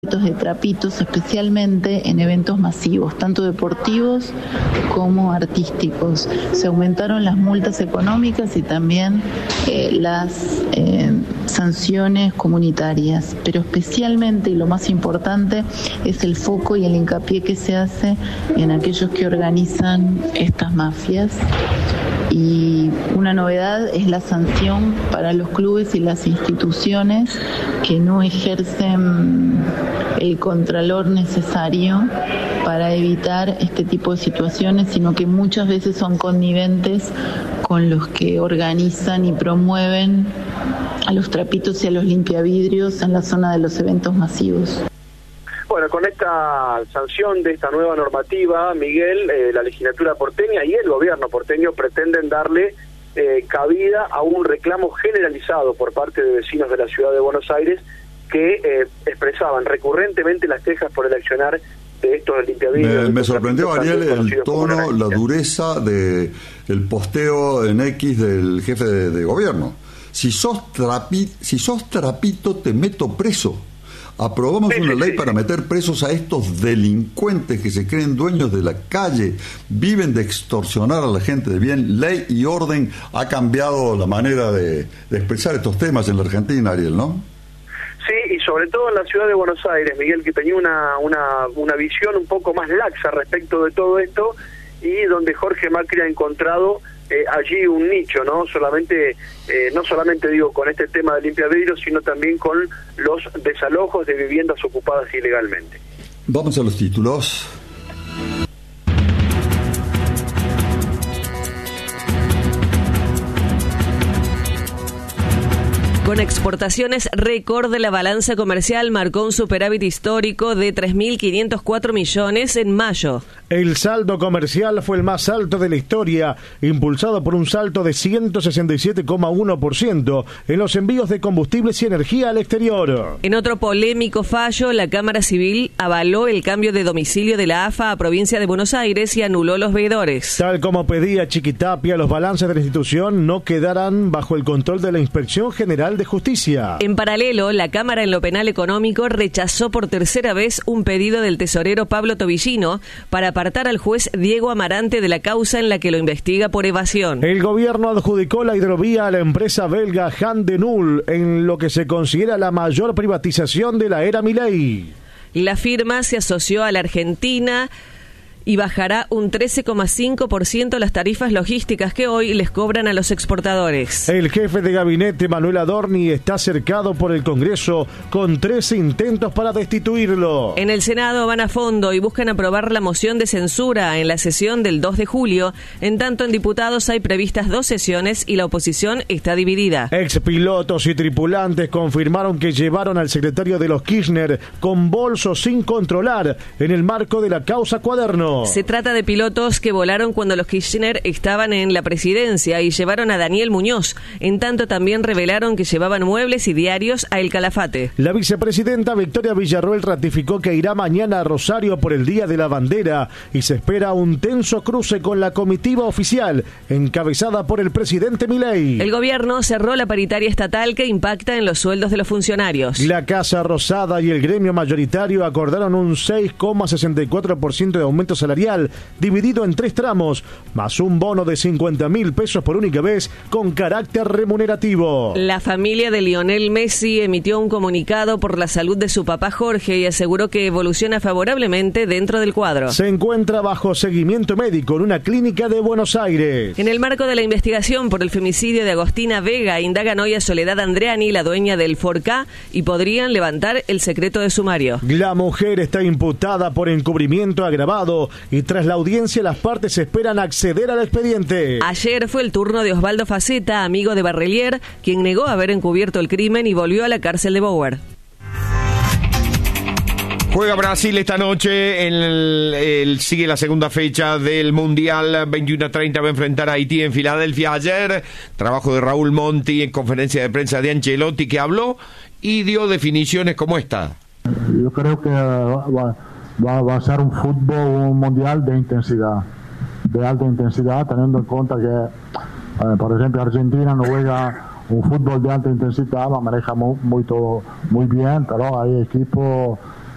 de trapitos, especialmente en eventos masivos, tanto deportivos como artísticos. Se aumentaron las multas económicas y también las sanciones comunitarias, pero especialmente, y lo más importante, es el foco y el hincapié que se hace en aquellos que organizan estas mafias. Y una novedad es la sanción para los clubes y las instituciones que no ejercen el contralor necesario para evitar este tipo de situaciones, sino que muchas veces son conniventes con los que organizan y promueven a los trapitos y a los limpiavidrios en la zona de los eventos masivos. Bueno, con esta sanción de esta nueva normativa, Miguel, la legislatura porteña y el gobierno porteño pretenden darle cabida a un reclamo generalizado por parte de vecinos de la ciudad de Buenos Aires que expresaban recurrentemente las quejas por el accionar de estos limpiavidrios. Me sorprendió, Ariel, el tono, la dureza de el posteo en X del jefe de gobierno. Si sos trapito, te meto preso. Aprobamos una ley para meter presos a estos delincuentes que se creen dueños de la calle, viven de extorsionar a la gente de bien. Ley y orden ha cambiado la manera de expresar estos temas en la Argentina, Ariel, ¿no? Sí, y sobre todo en la ciudad de Buenos Aires, Miguel, que tenía una visión un poco más laxa respecto de todo esto, y donde Jorge Macri ha encontrado allí un nicho, no solamente digo con este tema de limpiavidrios, sino también con los desalojos de viviendas ocupadas ilegalmente. Vamos a los títulos. Con exportaciones récord, la balanza comercial marcó un superávit histórico de 3.504 millones en mayo. El saldo comercial fue el más alto de la historia, impulsado por un salto de 167,1% en los envíos de combustibles y energía al exterior. En otro polémico fallo, la Cámara Civil avaló el cambio de domicilio de la AFA a provincia de Buenos Aires y anuló los veedores. Tal como pedía Chiquitapia, los balances de la institución no quedarán bajo el control de la Inspección General de Justicia. En paralelo, la Cámara en lo Penal Económico rechazó por tercera vez un pedido del tesorero Pablo Tobillino para apartar al juez Diego Amarante de la causa en la que lo investiga por evasión. El gobierno adjudicó la hidrovía a la empresa belga Han de Null, en lo que se considera la mayor privatización de la era Milei. La firma se asoció a la Argentina y bajará un 13,5% las tarifas logísticas que hoy les cobran a los exportadores. El jefe de gabinete, Manuel Adorni, está cercado por el Congreso con 13 intentos para destituirlo. En el Senado van a fondo y buscan aprobar la moción de censura en la sesión del 2 de julio. En tanto, en diputados hay previstas 2 sesiones y la oposición está dividida. Expilotos y tripulantes confirmaron que llevaron al secretario de los Kirchner con bolsos sin controlar en el marco de la causa Cuaderno. Se trata de pilotos que volaron cuando los Kirchner estaban en la presidencia y llevaron a Daniel Muñoz. En tanto, también revelaron que llevaban muebles y diarios a El Calafate. La vicepresidenta Victoria Villarroel ratificó que irá mañana a Rosario por el Día de la Bandera y se espera un tenso cruce con la comitiva oficial encabezada por el presidente Milei. El gobierno cerró la paritaria estatal que impacta en los sueldos de los funcionarios. La Casa Rosada y el gremio mayoritario acordaron un 6,64% de aumento salarial dividido en 3 tramos, más un bono de 50.000 pesos por única vez con carácter remunerativo. La familia de Lionel Messi emitió un comunicado por la salud de su papá Jorge y aseguró que evoluciona favorablemente dentro del cuadro. Se encuentra bajo seguimiento médico en una clínica de Buenos Aires. En el marco de la investigación por el femicidio de Agostina Vega, indagan hoy a Soledad Andreani, la dueña del Forcá, y podrían levantar el secreto de sumario. La mujer está imputada por encubrimiento agravado y tras la audiencia las partes esperan acceder al expediente. Ayer fue el turno de Osvaldo Faceta, amigo de Barrelier, quien negó haber encubierto el crimen y volvió a la cárcel de Bower. Juega Brasil esta noche, sigue la segunda fecha del Mundial, 21:30 va a enfrentar a Haití en Filadelfia. Ayer, trabajo de Raúl Monti en conferencia de prensa de Ancelotti, que habló y dio definiciones como esta. Yo creo que va a ser un fútbol mundial de intensidad, de alta intensidad, teniendo en cuenta que, por ejemplo, Argentina no juega un fútbol de alta intensidad, lo maneja muy bien, pero hay equipos